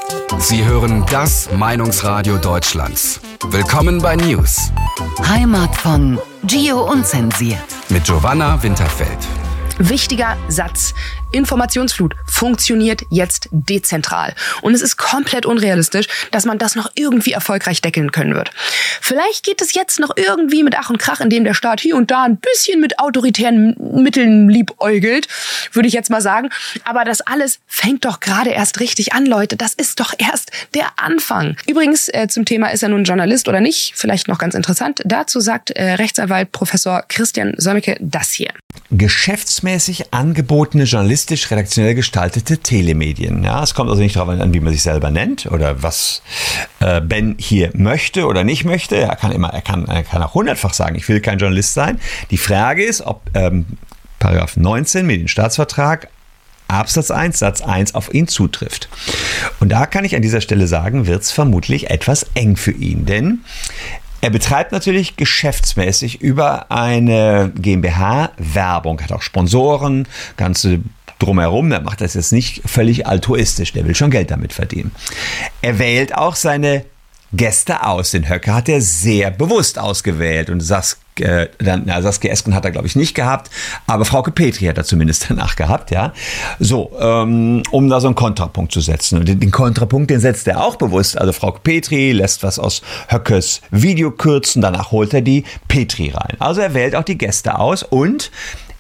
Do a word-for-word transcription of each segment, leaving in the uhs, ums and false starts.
Sie hören das Meinungsradio Deutschlands. Willkommen bei News. Heimat von Gio Unzensiert. Mit Giovanna Winterfeld. Wichtiger Satz. Informationsflut funktioniert jetzt dezentral. Und es ist komplett unrealistisch, dass man das noch irgendwie erfolgreich deckeln können wird. Vielleicht geht es jetzt noch irgendwie mit Ach und Krach, indem der Staat hier und da ein bisschen mit autoritären Mitteln liebäugelt, würde ich jetzt mal sagen. Aber das alles fängt doch gerade erst richtig an, Leute. Das ist doch erst der Anfang. Übrigens, äh, zum Thema, ist er nun Journalist oder nicht? Vielleicht noch ganz interessant. Dazu sagt äh, Rechtsanwalt Professor Christian Sömmeke das hier. Geschäftsmäßig angebotene journalistisch-redaktionell gestaltete Telemedien. Ja, es kommt also nicht darauf an, wie man sich selber nennt oder was äh, Ben hier möchte oder nicht möchte. Er kann immer, er kann, er kann auch hundertfach sagen, ich will kein Journalist sein. Die Frage ist, ob ähm, Paragraph neunzehn Medienstaatsvertrag Absatz eins, Satz eins auf ihn zutrifft. Und da kann ich an dieser Stelle sagen, wird es vermutlich etwas eng für ihn, denn er betreibt natürlich geschäftsmäßig über eine GmbH Werbung, hat auch Sponsoren, ganze drumherum. Er macht das jetzt nicht völlig altruistisch, der will schon Geld damit verdienen. Er wählt auch seine Gäste aus. Den Höcke hat er sehr bewusst ausgewählt und Saskia, äh, dann, na, Saskia Esken hat er, glaube ich, nicht gehabt, aber Frauke Petry hat er zumindest danach gehabt, ja. So, ähm, um da so einen Kontrapunkt zu setzen. Und den, den Kontrapunkt, den setzt er auch bewusst. Also Frauke Petry lässt was aus Höckes Video kürzen, danach holt er die Petry rein. Also er wählt auch die Gäste aus und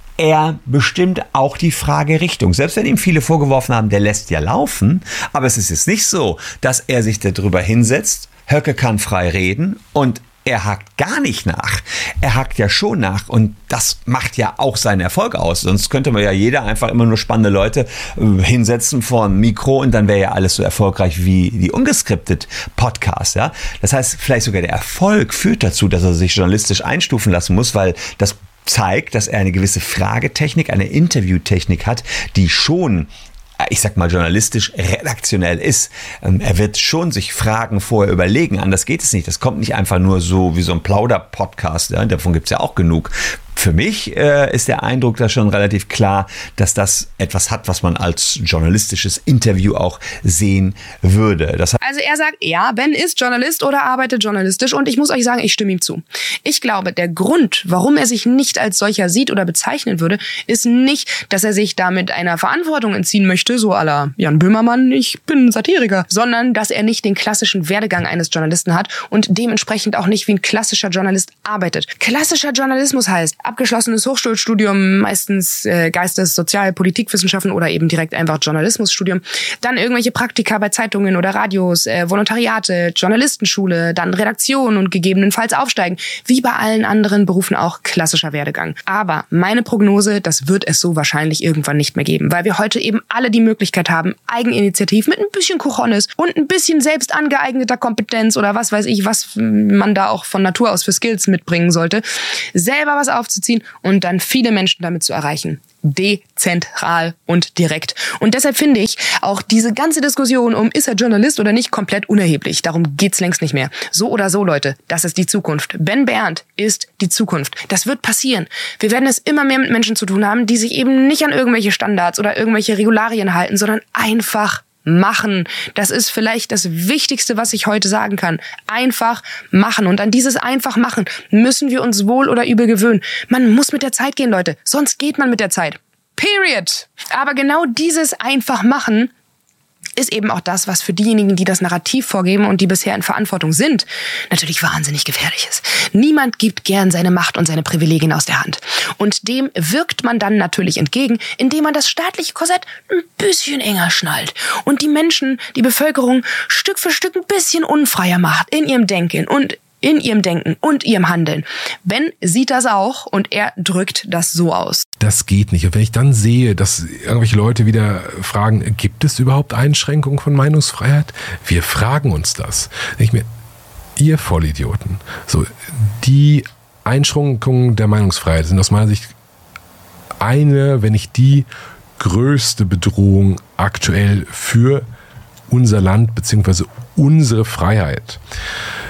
er bestimmt auch die Fragerichtung. Selbst wenn ihm viele vorgeworfen haben, der lässt ja laufen, aber es ist jetzt nicht so, dass er sich darüber hinsetzt, Höcke kann frei reden und er hakt gar nicht nach. Er hakt ja schon nach und das macht ja auch seinen Erfolg aus. Sonst könnte man ja jeder einfach immer nur spannende Leute äh, hinsetzen vor ein Mikro und dann wäre ja alles so erfolgreich wie die ungeskriptet Podcasts. Ja? Das heißt, vielleicht sogar der Erfolg führt dazu, dass er sich journalistisch einstufen lassen muss, weil das zeigt, dass er eine gewisse Fragetechnik, eine Interviewtechnik hat, die schon, ich sag mal, journalistisch redaktionell ist. Er wird schon sich Fragen vorher überlegen. Anders geht es nicht. Das kommt nicht einfach nur so wie so ein Plauder-Podcast. Ja? Davon gibt es ja auch genug. Für mich äh, ist der Eindruck da schon relativ klar, dass das etwas hat, was man als journalistisches Interview auch sehen würde. Das also er sagt, ja, Ben ist Journalist oder arbeitet journalistisch und ich muss euch sagen, ich stimme ihm zu. Ich glaube, der Grund, warum er sich nicht als solcher sieht oder bezeichnen würde, ist nicht, dass er sich damit einer Verantwortung entziehen möchte, so à la Jan Böhmermann, ich bin Satiriker, sondern dass er nicht den klassischen Werdegang eines Journalisten hat und dementsprechend auch nicht wie ein klassischer Journalist arbeitet. Klassischer Journalismus heißt, abgeschlossenes Hochschulstudium, meistens äh, Geistes-, Sozial-, Politikwissenschaften oder eben direkt einfach Journalismusstudium. Dann irgendwelche Praktika bei Zeitungen oder Radios, äh, Volontariate, Journalistenschule, dann Redaktion und gegebenenfalls aufsteigen. Wie bei allen anderen Berufen auch klassischer Werdegang. Aber meine Prognose, das wird es so wahrscheinlich irgendwann nicht mehr geben, weil wir heute eben alle die Möglichkeit haben, Eigeninitiativ mit ein bisschen Cojones und ein bisschen selbst angeeigneter Kompetenz oder was weiß ich, was man da auch von Natur aus für Skills mitbringen sollte, selber was aufzuziehen und dann viele Menschen damit zu erreichen. Dezentral und direkt. Und deshalb finde ich auch diese ganze Diskussion um, ist er Journalist oder nicht, komplett unerheblich. Darum geht's längst nicht mehr. So oder so, Leute, das ist die Zukunft. Ben Berndt ist die Zukunft. Das wird passieren. Wir werden es immer mehr mit Menschen zu tun haben, die sich eben nicht an irgendwelche Standards oder irgendwelche Regularien halten, sondern einfach machen. Das ist vielleicht das Wichtigste, was ich heute sagen kann. Einfach machen. Und an dieses einfach machen müssen wir uns wohl oder übel gewöhnen. Man muss mit der Zeit gehen, Leute. Sonst geht man mit der Zeit. Period. Aber genau dieses einfach machen ist eben auch das, was für diejenigen, die das Narrativ vorgeben und die bisher in Verantwortung sind, natürlich wahnsinnig gefährlich ist. Niemand gibt gern seine Macht und seine Privilegien aus der Hand. Und dem wirkt man dann natürlich entgegen, indem man das staatliche Korsett ein bisschen enger schnallt und die Menschen, die Bevölkerung Stück für Stück ein bisschen unfreier macht in ihrem Denken und in ihrem Denken und ihrem Handeln. Ben sieht das auch und er drückt das so aus. Das geht nicht. Und wenn ich dann sehe, dass irgendwelche Leute wieder fragen, gibt es überhaupt Einschränkungen von Meinungsfreiheit? Wir fragen uns das. Ich mir, ihr Vollidioten, so, die Einschränkungen der Meinungsfreiheit sind aus meiner Sicht eine, wenn nicht die größte Bedrohung aktuell für unser Land bzw. unsere Freiheit.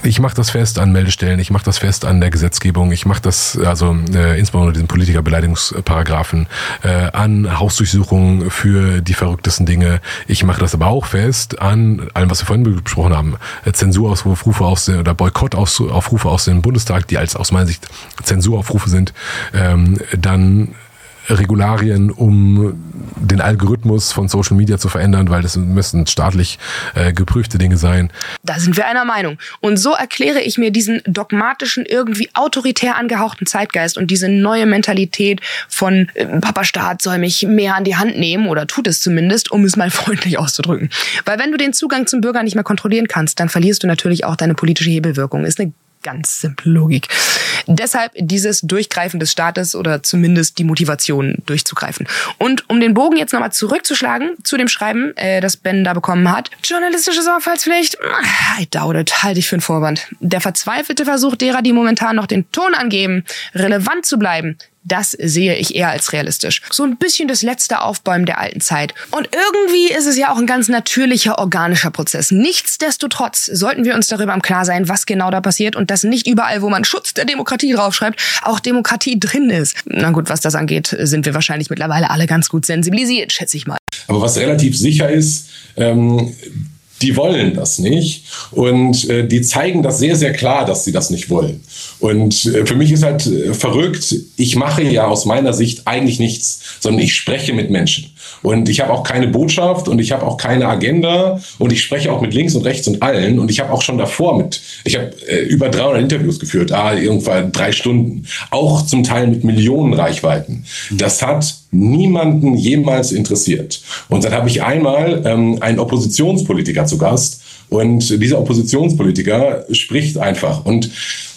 Ich mache das fest an Meldestellen, ich mache das fest an der Gesetzgebung, ich mache das, also äh, insbesondere diesen Politikerbeleidigungsparagraphen, äh, an Hausdurchsuchungen für die verrücktesten Dinge. Ich mache das aber auch fest an allem, was wir vorhin besprochen haben, äh, Zensuraufrufe aus den, oder Boykottaufrufe aus dem Bundestag, die als aus meiner Sicht Zensuraufrufe sind, ähm, dann Regularien, um den Algorithmus von Social Media zu verändern, weil das müssen staatlich äh, geprüfte Dinge sein. Da sind wir einer Meinung. Und so erkläre ich mir diesen dogmatischen, irgendwie autoritär angehauchten Zeitgeist und diese neue Mentalität von äh, Papa Staat soll mich mehr an die Hand nehmen oder tut es zumindest, um es mal freundlich auszudrücken. Weil wenn du den Zugang zum Bürger nicht mehr kontrollieren kannst, dann verlierst du natürlich auch deine politische Hebelwirkung. Ist eine ganz simple Logik. Deshalb dieses Durchgreifen des Staates oder zumindest die Motivation durchzugreifen. Und um den Bogen jetzt nochmal zurückzuschlagen zu dem Schreiben, äh, das Ben da bekommen hat. Journalistische Sorgfaltspflicht? I doubt it. Halte ich für einen Vorwand. Der verzweifelte Versuch derer, die momentan noch den Ton angeben, relevant zu bleiben, das sehe ich eher als realistisch. So ein bisschen das letzte Aufbäumen der alten Zeit. Und irgendwie ist es ja auch ein ganz natürlicher, organischer Prozess. Nichtsdestotrotz sollten wir uns darüber im Klaren sein, was genau da passiert und dass nicht überall, wo man Schutz der Demokratie draufschreibt, auch Demokratie drin ist. Na gut, was das angeht, sind wir wahrscheinlich mittlerweile alle ganz gut sensibilisiert, schätze ich mal. Aber was relativ sicher ist, ähm, die wollen das nicht und äh, die zeigen das sehr, sehr klar, dass sie das nicht wollen. Und äh, für mich ist halt äh, verrückt, ich mache ja aus meiner Sicht eigentlich nichts, sondern ich spreche mit Menschen. Und ich habe auch keine Botschaft und ich habe auch keine Agenda und ich spreche auch mit links und rechts und allen. Und ich habe auch schon davor mit, ich habe äh, über dreihundert Interviews geführt, ah, irgendwann drei Stunden, auch zum Teil mit Millionen Reichweiten. Das hat niemanden jemals interessiert. Und dann habe ich einmal ähm, einen Oppositionspolitiker zu Gast und dieser Oppositionspolitiker spricht einfach und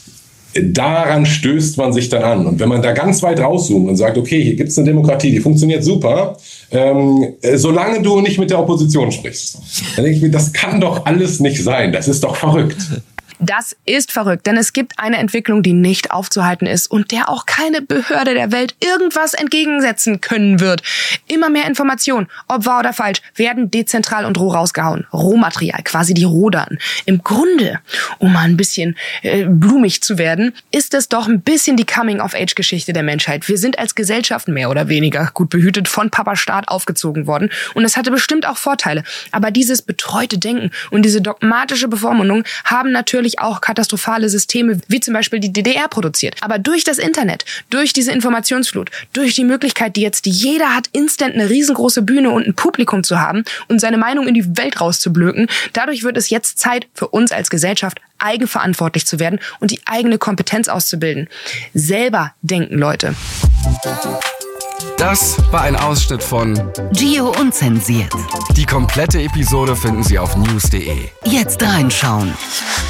daran stößt man sich dann an. Und wenn man da ganz weit rauszoomt und sagt, okay, hier gibt es eine Demokratie, die funktioniert super, ähm, solange du nicht mit der Opposition sprichst, dann denke ich mir, das kann doch alles nicht sein, das ist doch verrückt. Das ist verrückt, denn es gibt eine Entwicklung, die nicht aufzuhalten ist und der auch keine Behörde der Welt irgendwas entgegensetzen können wird. Immer mehr Informationen, ob wahr oder falsch, werden dezentral und roh rausgehauen. Rohmaterial, quasi die Rohdaten. Im Grunde, um mal ein bisschen äh, blumig zu werden, ist es doch ein bisschen die Coming-of-Age-Geschichte der Menschheit. Wir sind als Gesellschaft mehr oder weniger gut behütet von Papa Staat aufgezogen worden und es hatte bestimmt auch Vorteile. Aber dieses betreute Denken und diese dogmatische Bevormundung haben natürlich auch katastrophale Systeme, wie zum Beispiel die D D R produziert. Aber durch das Internet, durch diese Informationsflut, durch die Möglichkeit, die jetzt jeder hat, instant eine riesengroße Bühne und ein Publikum zu haben und seine Meinung in die Welt rauszublöken, dadurch wird es jetzt Zeit für uns als Gesellschaft, eigenverantwortlich zu werden und die eigene Kompetenz auszubilden. Selber denken, Leute. Das war ein Ausschnitt von Gio Unzensiert. Die komplette Episode finden Sie auf news punkt de. Jetzt reinschauen.